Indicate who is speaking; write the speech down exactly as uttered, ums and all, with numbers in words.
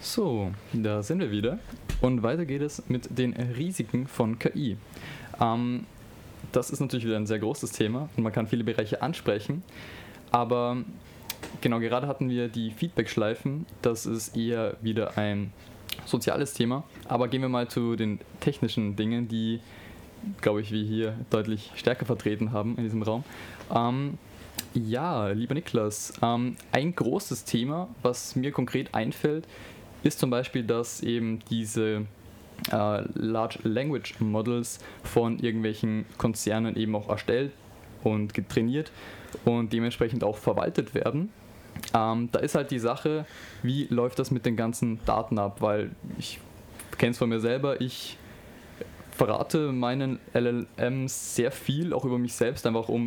Speaker 1: So, da sind wir wieder und weiter geht es mit den Risiken von K I. Ähm, das ist natürlich wieder ein sehr großes Thema und man kann viele Bereiche ansprechen, aber genau, gerade hatten wir die Feedback-Schleifen, das ist eher wieder ein soziales Thema, aber gehen wir mal zu den technischen Dingen, die, glaube ich, wir hier deutlich stärker vertreten haben in diesem Raum. Ähm, ja, lieber Niklas, ähm, ein großes Thema, was mir konkret einfällt, ist zum Beispiel, dass eben diese äh, Large Language Models von irgendwelchen Konzernen eben auch erstellt und getrainiert und dementsprechend auch verwaltet werden. Ähm, da ist halt die Sache, wie läuft das mit den ganzen Daten ab, weil ich kenne es von mir selber, ich verrate meinen L L Ms sehr viel, auch über mich selbst, einfach um